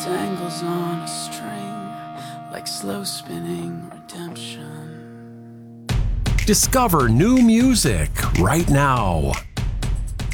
dangles on a string like slow spinning redemption. Discover new music right now.